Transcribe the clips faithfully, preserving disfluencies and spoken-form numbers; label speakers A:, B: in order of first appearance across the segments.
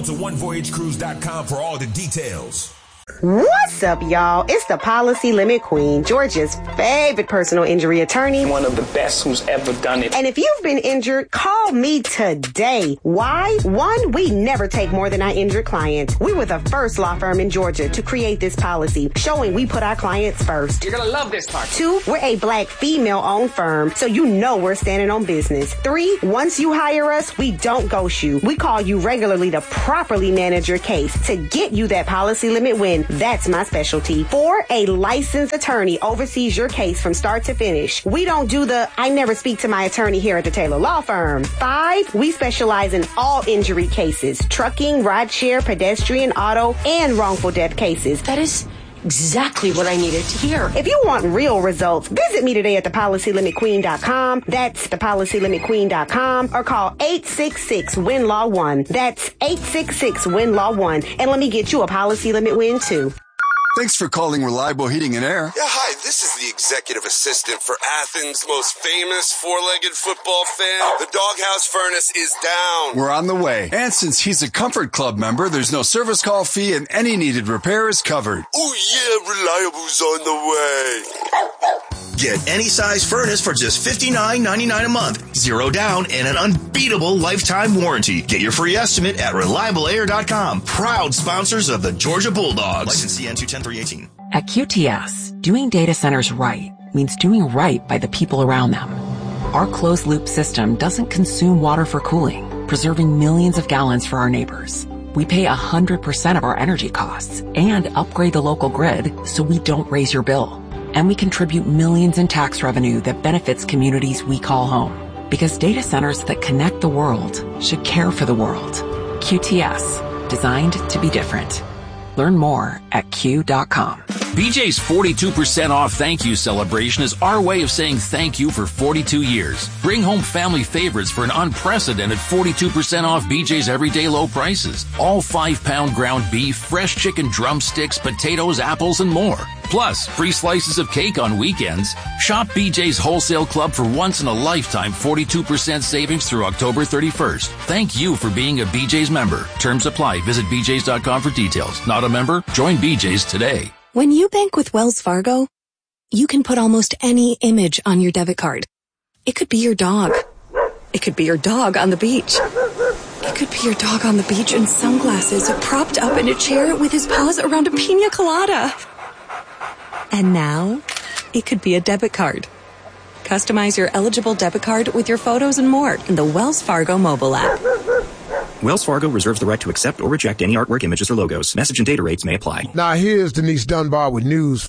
A: To one voyage cruise dot com for all the details.
B: What's up, y'all? It's the Policy Limit Queen, Georgia's favorite personal injury attorney.
C: One of the best who's ever done it.
B: And if you've been injured, call me today. Why? One, we never take more than our injured client. We were the first law firm in Georgia to create this policy, showing we put our clients first.
C: You're gonna love this part.
B: Two, we're a black female-owned firm, so you know we're standing on business. Three, once you hire us, we don't ghost you. We call you regularly to properly manage your case to get you that policy limit win. That's my specialty. Four, a licensed attorney oversees your case from start to finish. We don't do the, I never speak to my attorney here at the Taylor Law Firm. Five, we specialize in all injury cases, trucking, rideshare, pedestrian, auto, and wrongful death cases.
D: That is exactly what I needed to hear.
B: If you want real results, visit me today at the policy limit queen dot com. That's the policy limit queen dot com, or call eight six six, W I N Law one. That's eight six six, W I N Law one. And let me get you a policy limit win too.
E: Thanks for calling Reliable Heating and Air.
F: Yeah, hi, this is the executive assistant for Athens' most famous four-legged football fan. The Doghouse Furnace is down.
E: We're on the way. And since he's a Comfort Club member, there's no service call fee and any needed repair is covered.
F: Oh yeah, Reliable's on the way.
G: Get any size furnace for just fifty-nine ninety-nine a month. Zero down and an unbeatable lifetime warranty. Get your free estimate at reliable air dot com. Proud sponsors of the Georgia Bulldogs. License C N two ten three eighteen.
H: At Q T S, doing data centers right means doing right by the people around them. Our closed-loop system doesn't consume water for cooling, preserving millions of gallons for our neighbors. We pay one hundred percent of our energy costs and upgrade the local grid so we don't raise your bill. And we contribute millions in tax revenue that benefits communities we call home. Because data centers that connect the world should care for the world. Q T S, designed to be different. Learn more at Q dot com.
I: B J's forty-two percent off thank you celebration is our way of saying thank you for forty-two years. Bring home family favorites for an unprecedented forty-two percent off B J's everyday low prices. All five pound ground beef, fresh chicken drumsticks, potatoes, apples, and more. Plus, free slices of cake on weekends. Shop B J's Wholesale Club for once-in-a-lifetime forty-two percent savings through October thirty-first. Thank you for being a B J's member. Terms apply. Visit B J's dot com for details. Not a member? Join B J's today.
J: When you bank with Wells Fargo, you can put almost any image on your debit card. It could be your dog. It could be your dog on the beach. It could be your dog on the beach in sunglasses, propped up in a chair with his paws around a pina colada. And now, it could be a debit card. Customize your eligible debit card with your photos and more in the Wells Fargo mobile app.
K: Wells Fargo reserves the right to accept or reject any artwork, images, or logos. Message and data rates may apply.
L: Now here's Denise Dunbar with news.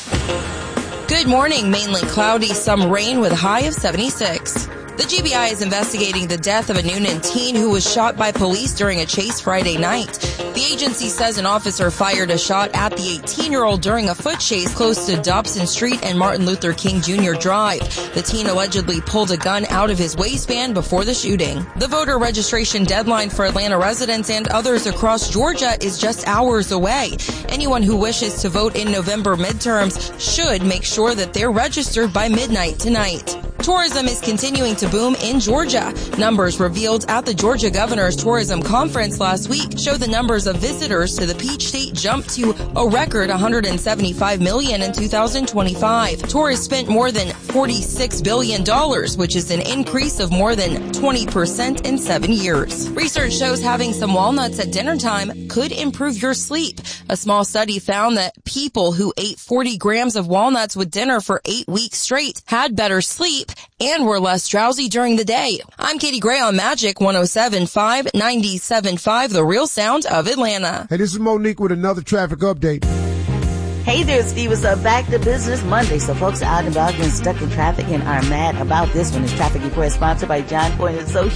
M: Good morning. Mainly cloudy, some rain with a high of seventy-six. The G B I is investigating the death of a Noonan teen who was shot by police during a chase Friday night. The agency says an officer fired a shot at the eighteen-year-old during a foot chase close to Dobson Street and Martin Luther King Junior Drive. The teen allegedly pulled a gun out of his waistband before the shooting. The voter registration deadline for Atlanta residents and others across Georgia is just hours away. Anyone who wishes to vote in November midterms should make sure that they're registered by midnight tonight. Tourism is continuing to boom in Georgia. Numbers revealed at the Georgia Governor's Tourism Conference last week show the numbers of visitors to the Peach State jumped to a record one hundred seventy-five million in two thousand twenty-five. Tourists spent more than forty-six billion dollars, which is an increase of more than twenty percent in seven years. Research shows having some walnuts at dinner time could improve your sleep. A small study found that people who ate forty grams of walnuts with dinner for eight weeks straight had better sleep and were less drowsy during the day. I'm Katie Gray on Magic one oh seven point five, ninety-seven point five, the real sound of Atlanta.
L: Hey, this is Monique with another traffic update.
N: Hey there, Steve. What's up? Back to business Monday. So folks are out and about getting stuck in traffic and are mad about this one. This traffic report is sponsored by John Boy and Associates.